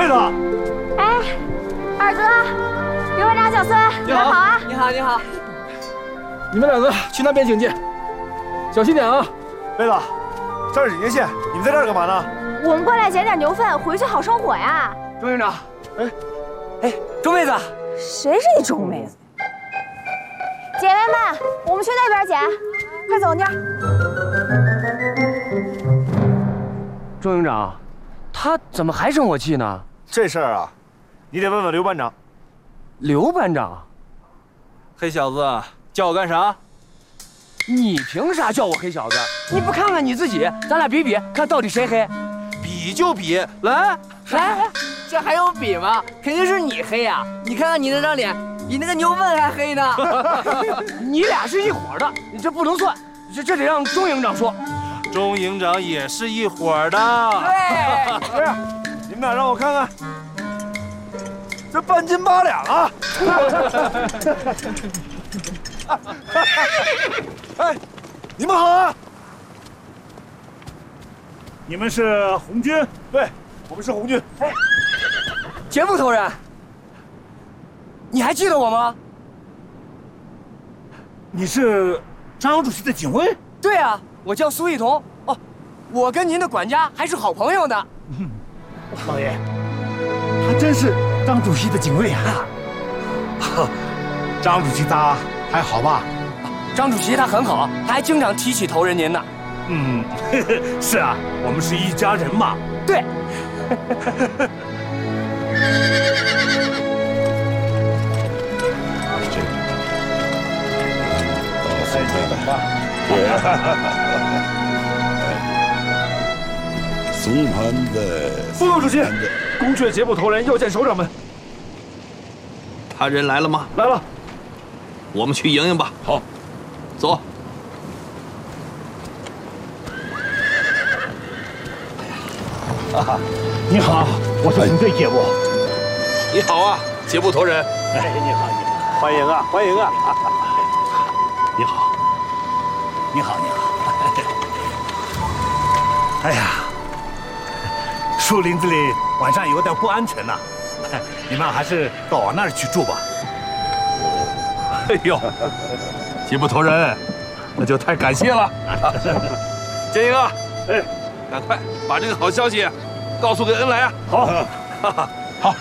妹子， 哎，二哥，刘班长、小孙，你们好啊！ 你好，你好。 你们两个去那边警戒，小心点啊！ 妹子，这是人家县，你们在这儿干嘛呢？ 我们过来捡点牛粪，回去好生火呀。 钟营长，哎，钟妹子， 谁是你钟妹子？姐妹们，我们去那边捡，快走蔫。 钟营长，他怎么还生我气呢？ 这事儿啊，你得问问刘班长。 刘班长， 黑小子，叫我干啥？ 你凭啥叫我黑小子？你不看看你自己，咱俩比比，看到底谁黑？ 比就比，来， 这还用比吗？肯定是你黑呀！你看看你那张脸，比那个牛粪还黑呢。你俩是一伙的，你这不能算，这得让钟营长说。 钟营长也是一伙的。 对， 是，你们俩让我看看，这半斤8两啊！哎，你们好啊！ 你们是红军？ 对，我们是红军。 哎，劫部头人，你还记得我吗？ 你是张主席的警卫？ 对啊，我叫苏一彤。哦，我跟您的管家还是好朋友呢。 老爷，他真是张主席的警卫啊！张主席他还好吧？ 张主席他很好，他还经常提起头人您呢。 嗯，是啊，我们是一家人嘛。 对。 松盘的， 报告主席，宫阙节部头人要见首长们。 他人来了吗？ 来了。 我们去迎迎吧。 好， 走。 你好，我是红队节部。 你好啊，节部头人。 哎，你好，你好， 欢迎啊，欢迎啊！ 你好，你好，你好。哎呀，树林子里晚上有点不安全呐，你们还是到我那儿去住吧。 哎呦，节部头人，那就太感谢了。建英啊， 哎， 赶快把这个好消息告诉给恩来啊！ 好，好。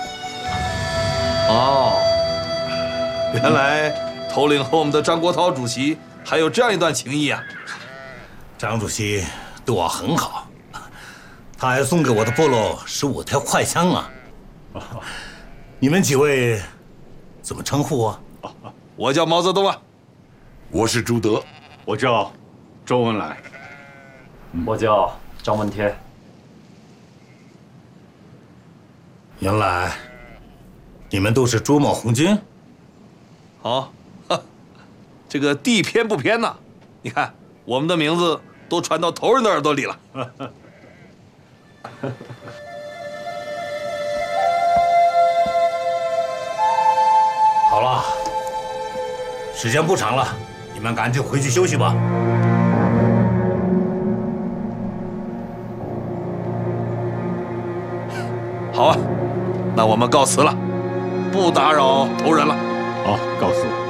哦，原来头领和我们的张国焘主席还有这样一段情谊啊！ 张主席对我很好，他还送给我的部落15条快枪啊！你们几位怎么称呼啊？ 我叫毛泽东啊。 我是朱德， 我叫周恩来。 我叫张闻天。 原来你们都是朱某红军？ 好，这个地偏不偏呐？你看我们的名字都传到头人的耳朵里了。 好了，时间不长了，你们赶紧回去休息吧。 好啊，那我们告辞了，不打扰头人了。 好，告辞。